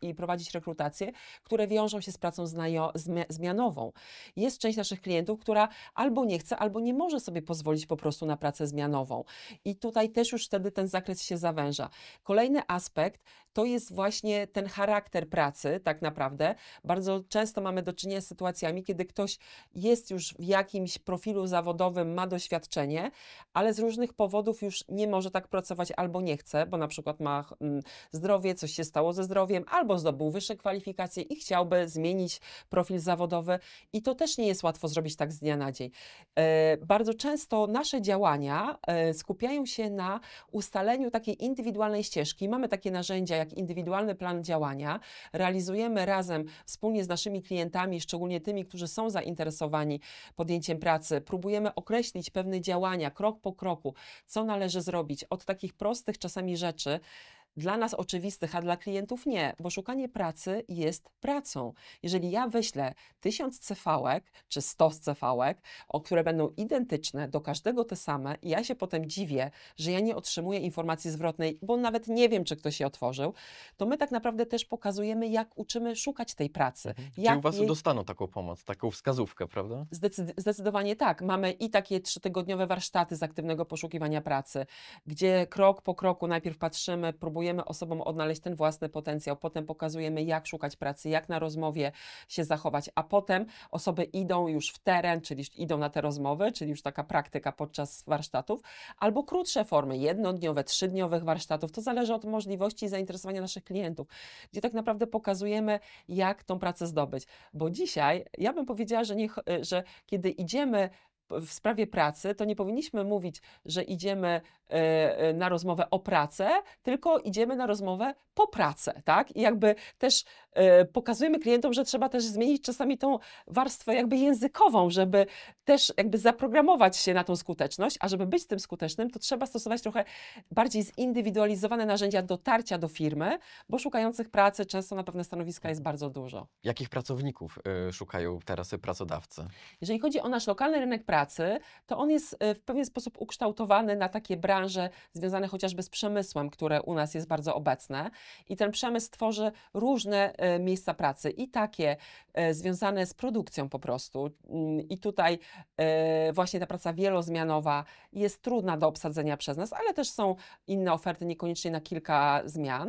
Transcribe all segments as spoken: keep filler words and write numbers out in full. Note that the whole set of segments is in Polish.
i prowadzić rekrutacje, które wiążą się z pracą znajo- zmi- zmianową. Jest część naszych klientów, która albo nie chce, albo nie może sobie pozwolić po prostu na pracę zmianową. I tutaj też już wtedy ten zakres się zawęża. Kolejny aspekt to jest właśnie ten charakter pracy, tak naprawdę. Bardzo często mamy do czynienia z sytuacjami, kiedy ktoś jest już w jakimś profilu zawodowym, ma doświadczenie, ale z różnych powodów już nie może tak pracować albo nie chce, bo na przykład ma mm, zdrowie, coś się stało ze zdrowiem, albo zdobył wyższe kwalifikacje i chciałby zmienić profil zawodowy i to też nie jest łatwo zrobić tak z dnia na dzień. E, bardzo często nasze działania e, skupiają się na ustaleniu takiej indywidualnej ścieżki. Mamy takie narzędzia jak indywidualny plan działania. Realizujemy razem wspólnie z naszymi klientami, szczególnie tymi, którzy są zainteresowani podjęciem pracy. Próbujemy określić pewne działania krok po kroku, co należy zrobić. Od takich prostych czasami rzeczy, dla nas oczywistych, a dla klientów nie, bo szukanie pracy jest pracą. Jeżeli ja wyślę tysiąc cefałek czy sto cefałek, o które będą identyczne, do każdego te same i ja się potem dziwię, że ja nie otrzymuję informacji zwrotnej, bo nawet nie wiem, czy ktoś się otworzył, to my tak naprawdę też pokazujemy, jak uczymy szukać tej pracy. Mhm. Czyli Jak u Was jej... dostaną taką pomoc, taką wskazówkę, prawda? Zdecyd- Zdecydowanie tak. Mamy i takie trzytygodniowe warsztaty z aktywnego poszukiwania pracy, gdzie krok po kroku najpierw patrzymy, próbujemy osobom odnaleźć ten własny potencjał, potem pokazujemy, jak szukać pracy, jak na rozmowie się zachować, a potem osoby idą już w teren, czyli idą na te rozmowy, czyli już taka praktyka podczas warsztatów, albo krótsze formy, jednodniowe, trzydniowych warsztatów. To zależy od możliwości i zainteresowania naszych klientów, gdzie tak naprawdę pokazujemy, jak tą pracę zdobyć. Bo dzisiaj, ja bym powiedziała, że, nie, że kiedy idziemy w sprawie pracy, to nie powinniśmy mówić, że idziemy e, na rozmowę o pracę, tylko idziemy na rozmowę po pracę, tak? I jakby też e, pokazujemy klientom, że trzeba też zmienić czasami tą warstwę jakby językową, żeby też jakby zaprogramować się na tą skuteczność, a żeby być tym skutecznym, to trzeba stosować trochę bardziej zindywidualizowane narzędzia dotarcia do firmy, bo szukających pracy często na pewne stanowiska jest bardzo dużo. Jakich pracowników y, szukają teraz y, pracodawcy? Jeżeli chodzi o nasz lokalny rynek pracy, to on jest w pewien sposób ukształtowany na takie branże związane chociażby z przemysłem, które u nas jest bardzo obecne. I ten przemysł tworzy różne e, miejsca pracy i takie e, związane z produkcją po prostu. Mm, I tutaj e, właśnie ta praca wielozmianowa jest trudna do obsadzenia przez nas, ale też są inne oferty, niekoniecznie na kilka zmian,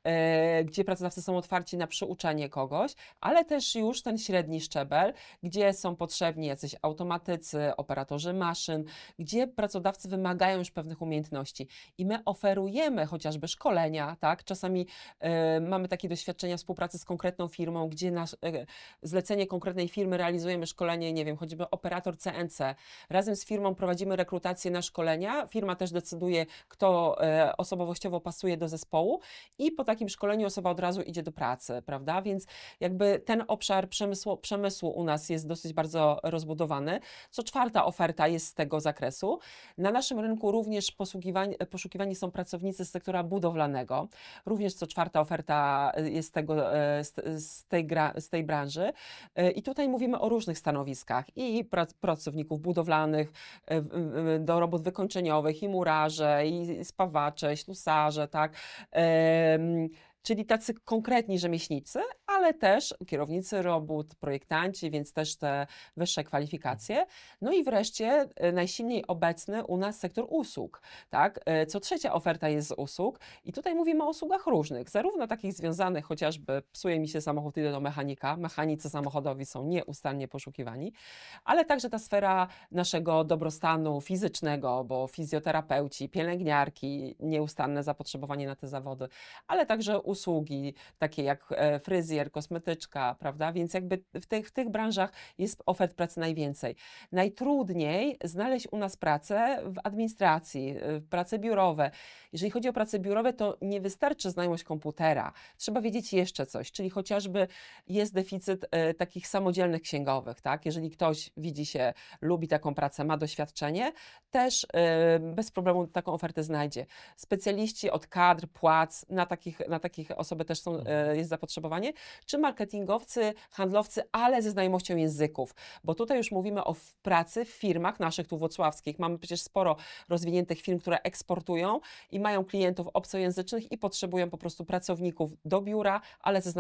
e, gdzie pracodawcy są otwarci na przyuczenie kogoś, ale też już ten średni szczebel, gdzie są potrzebni jacyś automatycy, operatorzy maszyn, gdzie pracodawcy wymagają już pewnych umiejętności i my oferujemy chociażby szkolenia, tak? Czasami e, mamy takie doświadczenia współpracy z konkretną firmą, gdzie na e, zlecenie konkretnej firmy realizujemy szkolenie, nie wiem, choćby operator C N C. Razem z firmą prowadzimy rekrutację na szkolenia, firma też decyduje, kto e, osobowościowo pasuje do zespołu i po takim szkoleniu osoba od razu idzie do pracy, prawda? Więc jakby ten obszar przemysłu, przemysłu u nas jest dosyć bardzo rozbudowany. Co czwarta oferta jest z tego zakresu. Na naszym rynku również poszukiwani, poszukiwani są pracownicy z sektora budowlanego. Również co czwarta oferta jest z, tego, z, z, tej, gra, z tej branży. I tutaj mówimy o różnych stanowiskach i prac, pracowników budowlanych, do robót wykończeniowych, i murarze, i spawacze, ślusarze, tak. Ehm, Czyli tacy konkretni rzemieślnicy, ale też kierownicy robót, projektanci, więc też te wyższe kwalifikacje. No i wreszcie e, najsilniej obecny u nas sektor usług, tak? E, Co trzecia oferta jest z usług i tutaj mówimy o usługach różnych, zarówno takich związanych chociażby psuje mi się samochód, idę do mechanika, mechanicy samochodowi są nieustannie poszukiwani, ale także ta sfera naszego dobrostanu fizycznego, bo fizjoterapeuci, pielęgniarki, nieustanne zapotrzebowanie na te zawody, ale także usługi, takie jak e, fryzjer, kosmetyczka, prawda? Więc jakby w tych, w tych branżach jest ofert pracy najwięcej. Najtrudniej znaleźć u nas pracę w administracji, w prace biurowe. Jeżeli chodzi o prace biurowe, to nie wystarczy znajomość komputera. Trzeba wiedzieć jeszcze coś, czyli chociażby jest deficyt e, takich samodzielnych księgowych, tak? Jeżeli ktoś widzi się, lubi taką pracę, ma doświadczenie, też e, bez problemu taką ofertę znajdzie. Specjaliści od kadr, płac, na takich, na takich osoby też są, e, jest zapotrzebowanie, czy marketingowcy, handlowcy, ale ze znajomością języków, bo tutaj już mówimy o w pracy w firmach naszych tu włocławskich. Mamy przecież sporo rozwiniętych firm, które eksportują i mają klientów obcojęzycznych i potrzebują po prostu pracowników do biura, ale ze